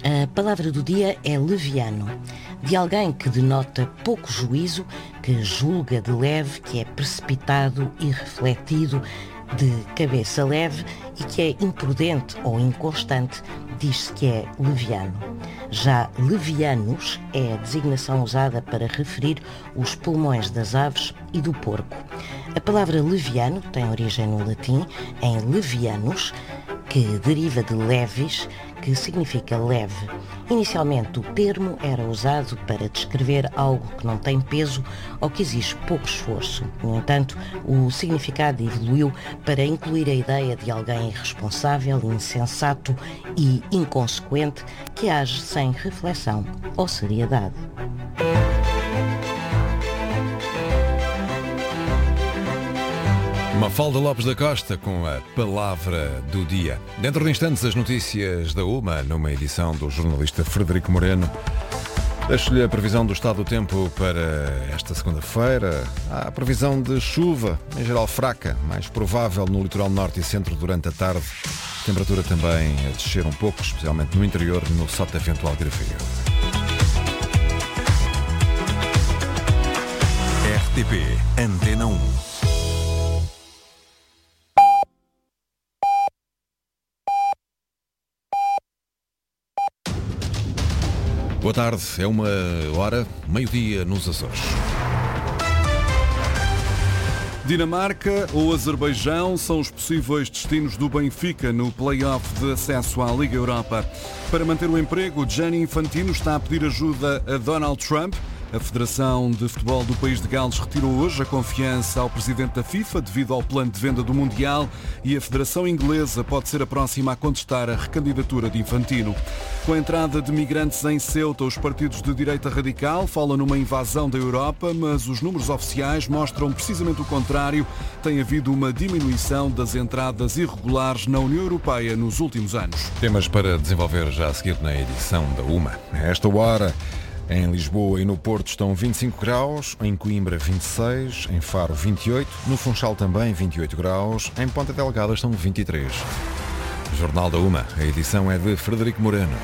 A palavra do dia é leviano, de alguém que denota pouco juízo, que julga de leve, que é precipitado e refletido, de cabeça leve e que é imprudente ou inconstante, diz-se que é leviano. Já levianos é a designação usada para referir os pulmões das aves e do porco. A palavra leviano tem origem no latim, em levianus, que deriva de levis, que significa leve. Inicialmente, o termo era usado para descrever algo que não tem peso ou que exige pouco esforço. No entanto, o significado evoluiu para incluir a ideia de alguém irresponsável, insensato e inconsequente que age sem reflexão ou seriedade. Mafalda Lopes da Costa com a palavra do dia. Dentro de instantes, as notícias da UMA, numa edição do jornalista Frederico Moreno. Deixo-lhe a previsão do estado do tempo para esta segunda-feira. Há a previsão de chuva, em geral fraca, mais provável no litoral norte e centro durante a tarde. Temperatura também a descer um pouco, especialmente no interior, no Sotavento Algarvio. RTP Antena 1. Boa tarde, é 1h, meio-dia nos Açores. Dinamarca ou Azerbaijão são os possíveis destinos do Benfica no play-off de acesso à Liga Europa. Para manter o emprego, Gianni Infantino está a pedir ajuda a Donald Trump. A Federação de Futebol do país de Gales retirou hoje a confiança ao presidente da FIFA devido ao plano de venda do Mundial e a Federação Inglesa pode ser a próxima a contestar a recandidatura de Infantino. Com a entrada de migrantes em Ceuta, os partidos de direita radical falam numa invasão da Europa, mas os números oficiais mostram precisamente o contrário. Tem havido uma diminuição das entradas irregulares na União Europeia nos últimos anos. Temas para desenvolver já a seguir na edição da UMA. A esta hora, em Lisboa e no Porto estão 25 graus, em Coimbra 26, em Faro 28, no Funchal também 28 graus, em Ponta Delgada estão 23. Jornal da UMA, a edição é de Frederico Moreno.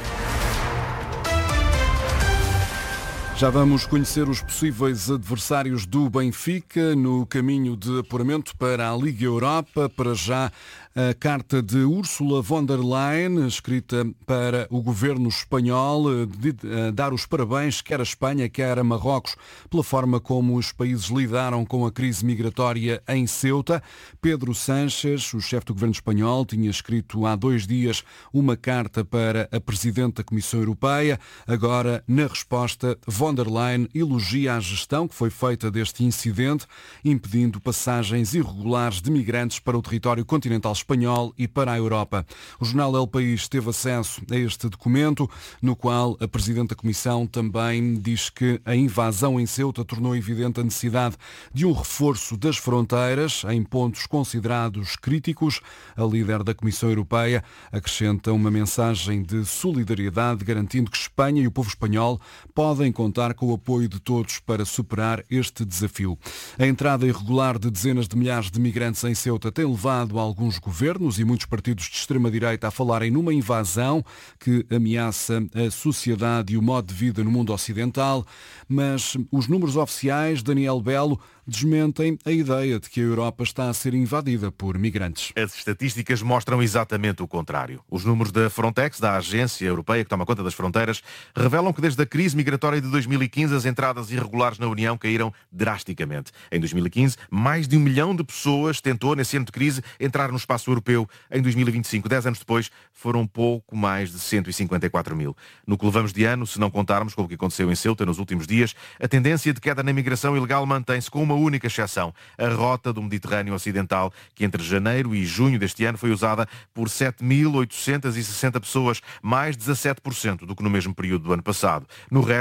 Já vamos conhecer os possíveis adversários do Benfica no caminho de apuramento para a Liga Europa. Para já, a carta de Ursula von der Leyen, escrita para o governo espanhol, de dar os parabéns quer a Espanha, quer a Marrocos, pela forma como os países lidaram com a crise migratória em Ceuta. Pedro Sánchez, o chefe do governo espanhol, tinha escrito há 2 dias uma carta para a Presidente da Comissão Europeia. Agora, na resposta, von der Leyen elogia a gestão que foi feita deste incidente, impedindo passagens irregulares de migrantes para o território continental espanhol e para a Europa. O jornal El País teve acesso a este documento, no qual a Presidente da Comissão também diz que a invasão em Ceuta tornou evidente a necessidade de um reforço das fronteiras em pontos considerados críticos. A líder da Comissão Europeia acrescenta uma mensagem de solidariedade, garantindo que Espanha e o povo espanhol podem contar com o apoio de todos para superar este desafio. A entrada irregular de dezenas de milhares de migrantes em Ceuta tem levado alguns governos e muitos partidos de extrema-direita a falarem numa invasão que ameaça a sociedade e o modo de vida no mundo ocidental, mas os números oficiais, Daniel Belo, desmentem a ideia de que a Europa está a ser invadida por migrantes. As estatísticas mostram exatamente o contrário. Os números da Frontex, da agência europeia que toma conta das fronteiras, revelam que desde a crise migratória de 2015 as entradas irregulares na União caíram drasticamente. Em 2015, mais de 1 milhão de pessoas tentou, nesse ano de crise, entrar no espaço europeu. Em 2025, 10 anos depois, foram pouco mais de 154 mil. No que levamos de ano, se não contarmos com o que aconteceu em Ceuta nos últimos dias, a tendência de queda na migração ilegal mantém-se com uma única exceção, a rota do Mediterrâneo Ocidental, que entre janeiro e junho deste ano foi usada por 7.860 pessoas, mais 17% do que no mesmo período do ano passado. No resto,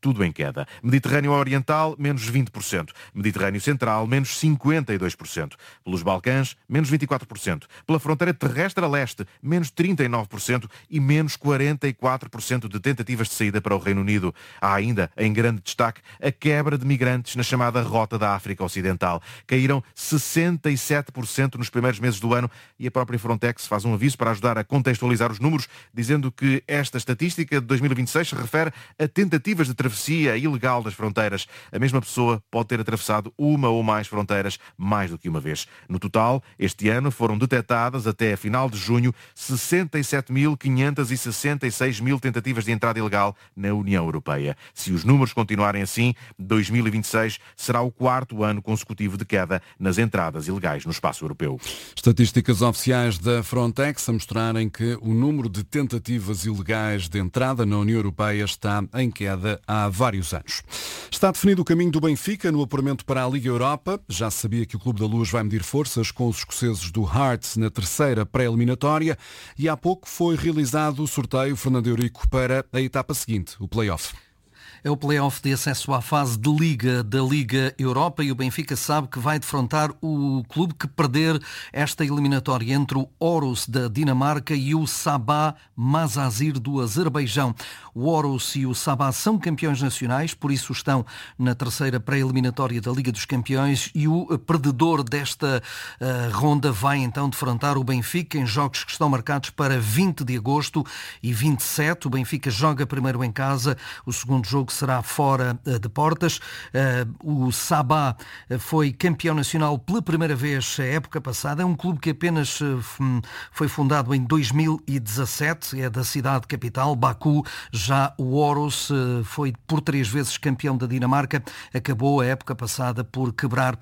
tudo em queda. Mediterrâneo Oriental, menos 20%. Mediterrâneo Central, menos 52%. Pelos Balcãs, menos 24%. Pela fronteira terrestre a leste, menos 39% e menos 44% de tentativas de saída para o Reino Unido. Há ainda, em grande destaque, a quebra de migrantes na chamada Rota da África Ocidental. Caíram 67% nos primeiros meses do ano e a própria Frontex faz um aviso para ajudar a contextualizar os números, dizendo que esta estatística de 2026 se refere a tentativas de travessia ilegal das fronteiras. A mesma pessoa pode ter atravessado uma ou mais fronteiras mais do que uma vez. No total, este ano foram detectadas até a final de junho 67.566 tentativas de entrada ilegal na União Europeia. Se os números continuarem assim, 2026 será o quarto ano consecutivo de queda nas entradas ilegais no espaço europeu. Estatísticas oficiais da Frontex a mostrarem que o número de tentativas ilegais de entrada na União Europeia está em queda há vários anos. Está definido o caminho do Benfica no apuramento para a Liga Europa. Já se sabia que o Clube da Luz vai medir forças com os escoceses do Hearts na terceira pré-eliminatória e há pouco foi realizado o sorteio Fernando Eurico para a etapa seguinte, o play-off. É o play-off de acesso à fase de Liga da Liga Europa e o Benfica sabe que vai defrontar o clube que perder esta eliminatória entre o Orus da Dinamarca e o Sabah Mazazir do Azerbaijão. O Orus e o Sabah são campeões nacionais, por isso estão na terceira pré-eliminatória da Liga dos Campeões e o perdedor desta ronda vai então defrontar o Benfica em jogos que estão marcados para 20 de agosto e 27. O Benfica joga primeiro em casa, o segundo jogo será fora de portas. O Sabah foi campeão nacional pela primeira vez a época passada. É um clube que apenas foi fundado em 2017. É da cidade capital, Baku. Já o Orus foi por 3 vezes campeão da Dinamarca. Acabou a época passada por quebrar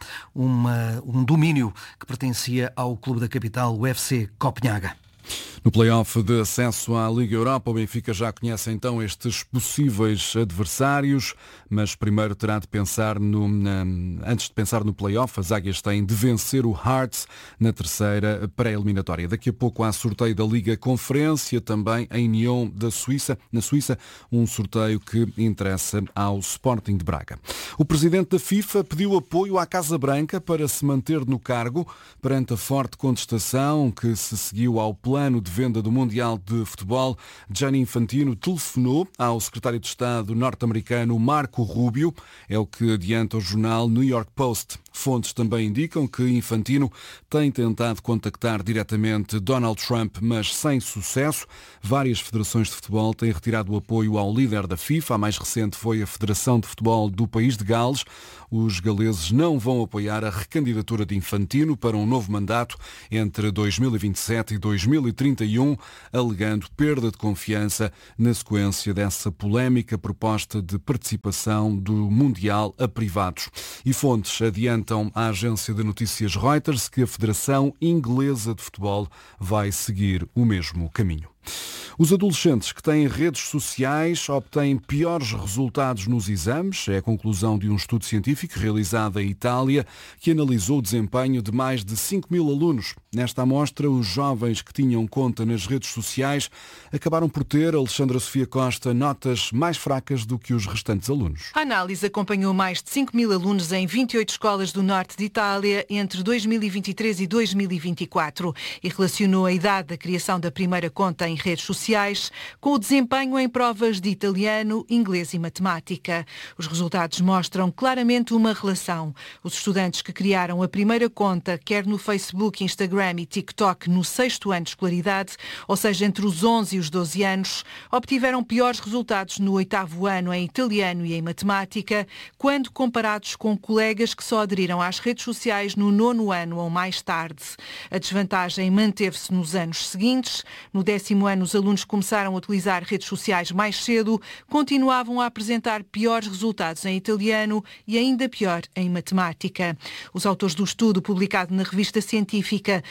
um domínio que pertencia ao clube da capital, o FC Copenhaga. No play-off de acesso à Liga Europa, o Benfica já conhece então estes possíveis adversários, mas primeiro terá de pensar antes de pensar no play-off, as águias têm de vencer o Hearts na terceira pré-eliminatória. Daqui a pouco há sorteio da Liga Conferência, também em Nyon na Suíça, um sorteio que interessa ao Sporting de Braga. O presidente da FIFA pediu apoio à Casa Branca para se manter no cargo perante a forte contestação que se seguiu ao plano de venda do Mundial de Futebol. Gianni Infantino telefonou ao secretário de Estado norte-americano Marco Rubio, é o que adianta o jornal New York Post. Fontes também indicam que Infantino tem tentado contactar diretamente Donald Trump, mas sem sucesso. Várias federações de futebol têm retirado o apoio ao líder da FIFA. A mais recente foi a Federação de Futebol do País de Gales. Os galeses não vão apoiar a recandidatura de Infantino para um novo mandato entre 2027 e 2031, alegando perda de confiança na sequência dessa polémica proposta de participação do Mundial a privados. E fontes adiantam à agência de notícias Reuters que a Federação Inglesa de Futebol vai seguir o mesmo caminho. Os adolescentes que têm redes sociais obtêm piores resultados nos exames. É a conclusão de um estudo científico realizado em Itália que analisou o desempenho de mais de 5.000 alunos. Nesta amostra, os jovens que tinham conta nas redes sociais acabaram por ter, Alexandra Sofia Costa, notas mais fracas do que os restantes alunos. A análise acompanhou mais de 5.000 alunos em 28 escolas do norte de Itália entre 2023 e 2024 e relacionou a idade da criação da primeira conta em redes sociais com o desempenho em provas de italiano, inglês e matemática. Os resultados mostram claramente uma relação. Os estudantes que criaram a primeira conta, quer no Facebook, Instagram e TikTok, no 6º ano de escolaridade, ou seja, entre os 11 e os 12 anos, obtiveram piores resultados no 8º ano em italiano e em matemática, quando comparados com colegas que só aderiram às redes sociais no 9º ano ou mais tarde. A desvantagem manteve-se nos anos seguintes. No 10º ano, os alunos começaram a utilizar redes sociais mais cedo, continuavam a apresentar piores resultados em italiano e ainda pior em matemática. Os autores do estudo, publicado na revista científica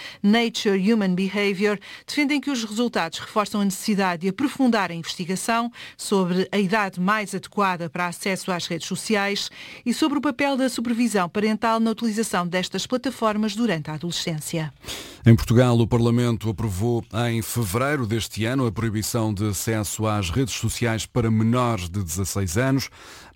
Nature Human Behavior defendem que os resultados reforçam a necessidade de aprofundar a investigação sobre a idade mais adequada para acesso às redes sociais e sobre o papel da supervisão parental na utilização destas plataformas durante a adolescência. Em Portugal, o Parlamento aprovou em fevereiro deste ano a proibição de acesso às redes sociais para menores de 16 anos.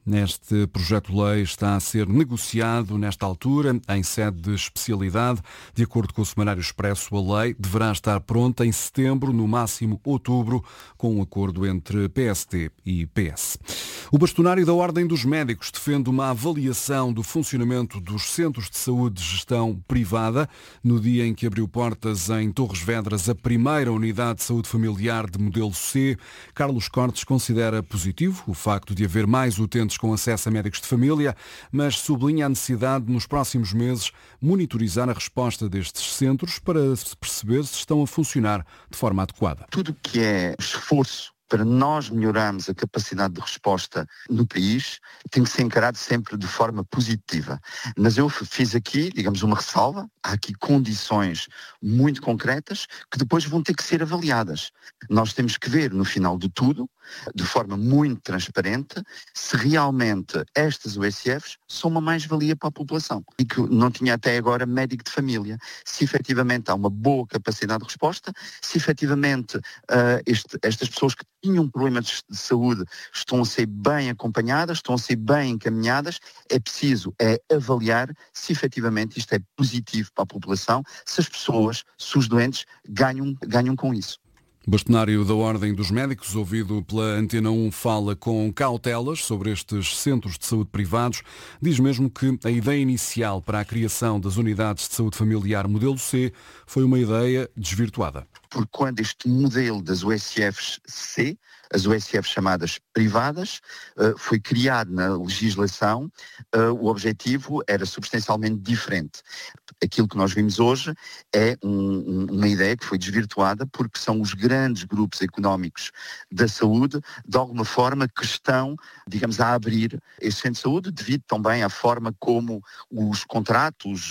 Este projeto de lei está a ser negociado nesta altura, em sede de especialidade. De acordo com o Semanário Expresso, a lei deverá estar pronta em setembro, no máximo outubro, com um acordo entre PSD e PS. O bastonário da Ordem dos Médicos defende uma avaliação do funcionamento dos centros de saúde de gestão privada. No dia em que abriu portas em Torres Vedras a primeira unidade de saúde familiar de modelo C, Carlos Cortes considera positivo o facto de haver mais utentes com acesso a médicos de família, mas sublinha a necessidade de, nos próximos meses, monitorizar a resposta destes centros para perceber se estão a funcionar de forma adequada. Tudo que é esforço para nós melhorarmos a capacidade de resposta no país, tem que ser encarado sempre de forma positiva. Mas eu fiz aqui, digamos, uma ressalva. Há aqui condições muito concretas que depois vão ter que ser avaliadas. Nós temos que ver, no final de tudo, de forma muito transparente, se realmente estas USFs são uma mais-valia para a população e que não tinha até agora médico de família. Se efetivamente há uma boa capacidade de resposta, se efetivamente estas pessoas que tinham problemas de saúde estão a ser bem acompanhadas, estão a ser bem encaminhadas, é preciso avaliar se efetivamente isto é positivo para a população, se as pessoas, se os doentes ganham com isso. Bastonário da Ordem dos Médicos, ouvido pela Antena 1, fala com cautelas sobre estes centros de saúde privados. Diz mesmo que a ideia inicial para a criação das unidades de saúde familiar modelo C foi uma ideia desvirtuada. Porque quando este modelo das USFs C, as USFs chamadas privadas, foi criado na legislação, o objetivo era substancialmente diferente. Aquilo que nós vimos hoje é uma ideia que foi desvirtuada porque são os grandes grupos económicos da saúde, de alguma forma, que estão, digamos, a abrir este centro de saúde devido também à forma como os contratos,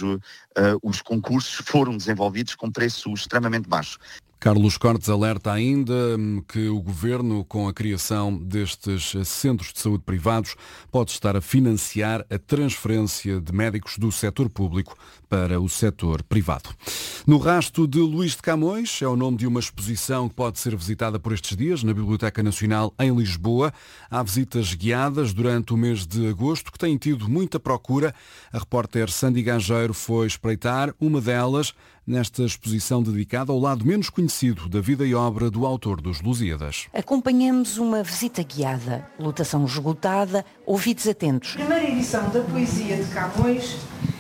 os concursos foram desenvolvidos com preço extremamente baixo. Carlos Cortes alerta ainda que o Governo, com a criação destes centros de saúde privados, pode estar a financiar a transferência de médicos do setor público para o setor privado. No Rasto de Luís de Camões é o nome de uma exposição que pode ser visitada por estes dias na Biblioteca Nacional em Lisboa. Há visitas guiadas durante o mês de agosto que têm tido muita procura. A repórter Sandy Gageiro foi espreitar uma delas nesta exposição dedicada ao lado menos conhecido da vida e obra do autor dos Lusíadas. Acompanhamos uma visita guiada, lotação esgotada, ouvidos atentos. A primeira edição da poesia de Camões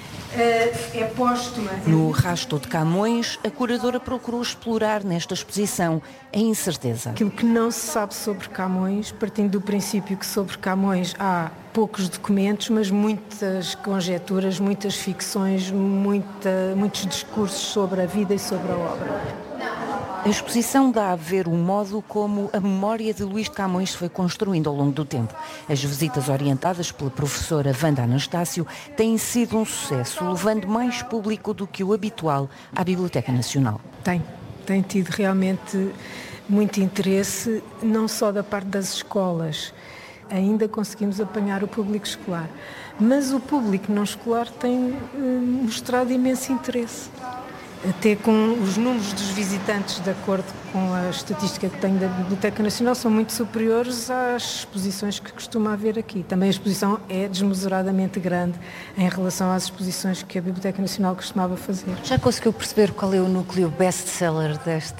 é póstuma. No Rasto de Camões, a curadora procurou explorar nesta exposição a incerteza. Aquilo que não se sabe sobre Camões, partindo do princípio que sobre Camões há poucos documentos, mas muitas conjecturas, muitas ficções, muitos discursos sobre a vida e sobre a obra. A exposição dá a ver o modo como a memória de Luís de Camões se foi construindo ao longo do tempo. As visitas orientadas pela professora Wanda Anastácio têm sido um sucesso, levando mais público do que o habitual à Biblioteca Nacional. Tem tido realmente muito interesse, não só da parte das escolas. Ainda conseguimos apanhar o público escolar, mas o público não escolar tem mostrado imenso interesse. Até com os números dos visitantes, de acordo com a estatística que tenho da Biblioteca Nacional, são muito superiores às exposições que costuma haver aqui. Também a exposição é desmesuradamente grande em relação às exposições que a Biblioteca Nacional costumava fazer. Já conseguiu perceber qual é o núcleo best-seller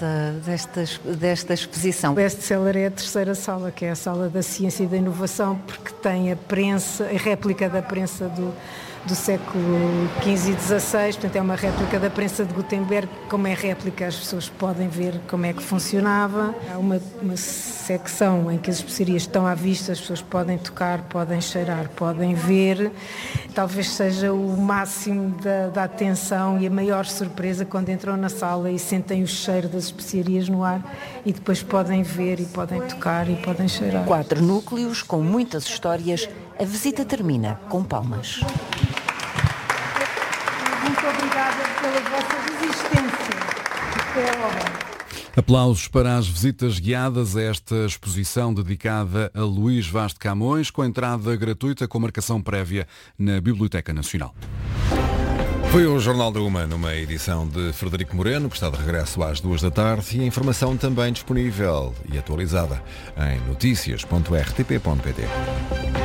desta exposição? O best-seller é a terceira sala, que é a sala da ciência e da inovação, porque tem a réplica da prensa do século XV e XVI, portanto é uma réplica da prensa de Gutenberg. Como é réplica, as pessoas podem ver como é que funcionava. Há uma secção em que as especiarias estão à vista, as pessoas podem tocar, podem cheirar, podem ver. Talvez seja o máximo da atenção e a maior surpresa quando entram na sala e sentem o cheiro das especiarias no ar e depois podem ver e podem tocar e podem cheirar. 4 núcleos com muitas histórias. A visita termina com palmas. muito obrigada pela vossa resistência até à obra. Aplausos para as visitas guiadas a esta exposição dedicada a Luís Vaz de Camões, com entrada gratuita com marcação prévia na Biblioteca Nacional. Foi o Jornal da Uma, numa edição de Frederico Moreno, que está de regresso às 14h, e a informação também disponível e atualizada em noticias.rtp.pt.